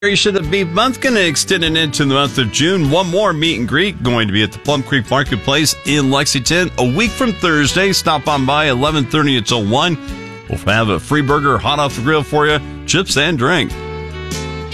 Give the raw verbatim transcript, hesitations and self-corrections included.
Celebration of Beef Month going to extend it into the month of June. One more meet and greet going to be at the Plum Creek Marketplace in Lexington a week from Thursday. Stop on by eleven thirty until one. We'll have a free burger hot off the grill for you, chips and drink.